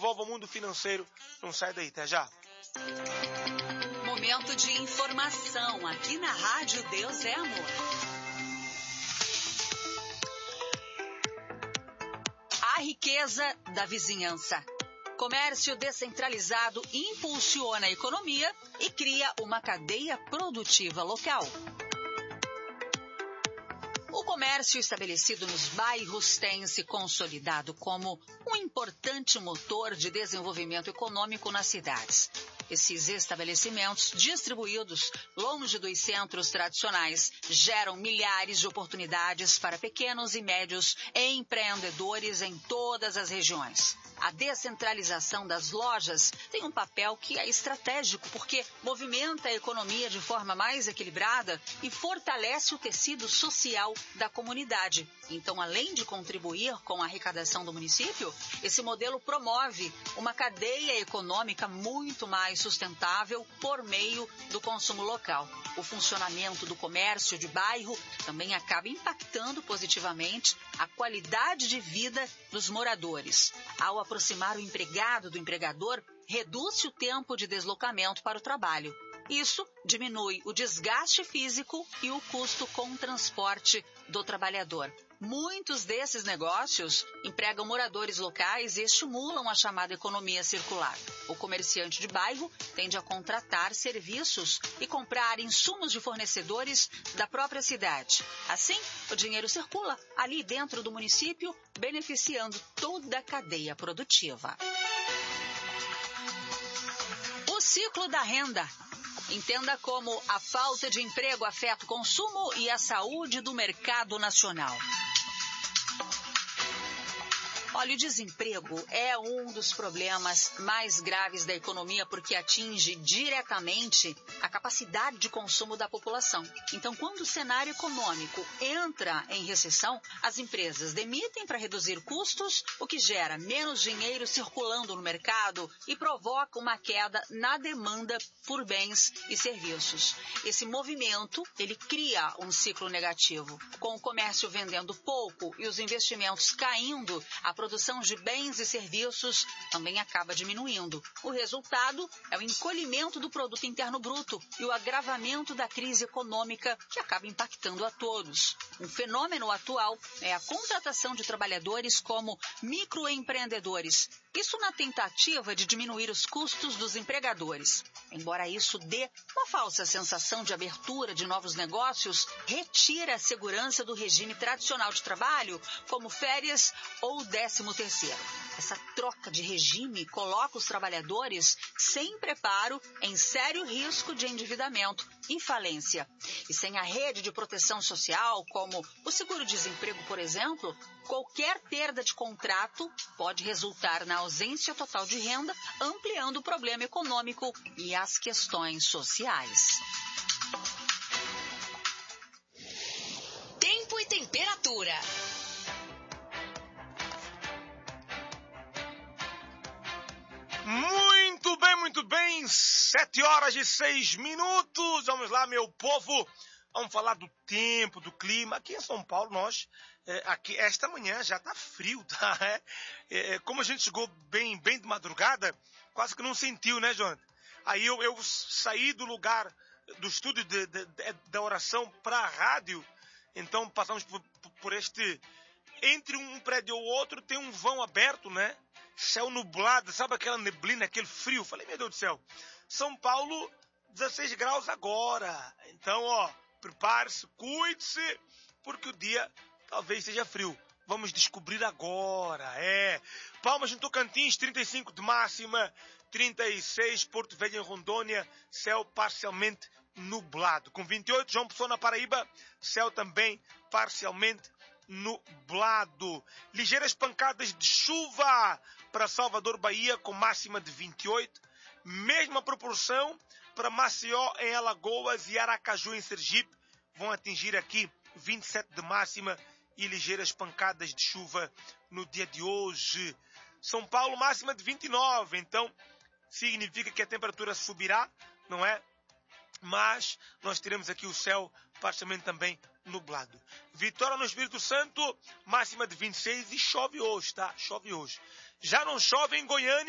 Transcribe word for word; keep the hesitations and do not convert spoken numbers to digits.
envolve o mundo financeiro. Não sai daí, até já. Momento de informação aqui na Rádio Deus é Amor. A riqueza da vizinhança. Comércio descentralizado impulsiona a economia e cria uma cadeia produtiva local. O comércio estabelecido nos bairros tem se consolidado como um importante motor de desenvolvimento econômico nas cidades. Esses estabelecimentos, distribuídos longe dos centros tradicionais, geram milhares de oportunidades para pequenos e médios empreendedores em todas as regiões. A descentralização das lojas tem um papel que é estratégico, porque movimenta a economia de forma mais equilibrada e fortalece o tecido social da comunidade. Então, além de contribuir com a arrecadação do município, esse modelo promove uma cadeia econômica muito mais sustentável por meio do consumo local. O funcionamento do comércio de bairro também acaba impactando positivamente a qualidade de vida dos moradores. Ao aproximar o empregado do empregador, reduz o tempo de deslocamento para o trabalho. Isso diminui o desgaste físico e o custo com o transporte do trabalhador. Muitos desses negócios empregam moradores locais e estimulam a chamada economia circular. O comerciante de bairro tende a contratar serviços e comprar insumos de fornecedores da própria cidade. Assim, o dinheiro circula ali dentro do município, beneficiando toda a cadeia produtiva. O ciclo da renda. Entenda como a falta de emprego afeta o consumo e a saúde do mercado nacional. Olha, o desemprego é um dos problemas mais graves da economia porque atinge diretamente a capacidade de consumo da população. Então, quando o cenário econômico entra em recessão, as empresas demitem para reduzir custos, o que gera menos dinheiro circulando no mercado e provoca uma queda na demanda por bens e serviços. Esse movimento, ele cria um ciclo negativo. Com o comércio vendendo pouco e os investimentos caindo, a produção de bens e serviços também acaba diminuindo. O resultado é o encolhimento do produto interno bruto e o agravamento da crise econômica que acaba impactando a todos. Um fenômeno atual é a contratação de trabalhadores como microempreendedores. Isso na tentativa de diminuir os custos dos empregadores. Embora isso dê uma falsa sensação de abertura de novos negócios, retira a segurança do regime tradicional de trabalho, como férias ou décimo terceiro. Essa troca de regime coloca os trabalhadores sem preparo em sério risco de endividamento e falência. E sem a rede de proteção social, como o seguro-desemprego, por exemplo, qualquer perda de contrato pode resultar na ausência total de renda, ampliando o problema econômico e as questões sociais. Tempo e temperatura. Muito bem, muito bem. Sete horas e seis minutos. Vamos lá, meu povo. Vamos falar do tempo, do clima. Aqui em São Paulo, nós, é, aqui, esta manhã já está frio, tá? É, é, como a gente chegou bem, bem de madrugada, quase que não sentiu, né, Jonathan? Aí eu, eu saí do lugar, do estúdio de, de, de, da oração para a rádio. Então passamos por, por este... Entre um prédio e o outro tem um vão aberto, né? Céu nublado, sabe aquela neblina, aquele frio? Falei, meu Deus do céu. São Paulo, dezesseis graus agora. Então, ó, prepare-se, cuide-se, porque o dia talvez seja frio. Vamos descobrir agora, é. Palmas no Tocantins, trinta e cinco de máxima, trinta e seis, Porto Velho em Rondônia, céu parcialmente nublado. Com vinte e oito, João Pessoa na Paraíba, céu também parcialmente nublado. Ligeiras pancadas de chuva para Salvador, Bahia, com máxima de vinte e oito. Mesma proporção para Maceió, em Alagoas, e Aracaju, em Sergipe. Vão atingir aqui vinte e sete de máxima e ligeiras pancadas de chuva no dia de hoje. São Paulo, máxima de vinte e nove. Então, significa que a temperatura subirá, não é? Mas nós teremos aqui o céu parcialmente também nublado. Vitória no Espírito Santo, máxima de vinte e seis, e chove hoje, tá? Chove hoje. Já não chove em Goiânia.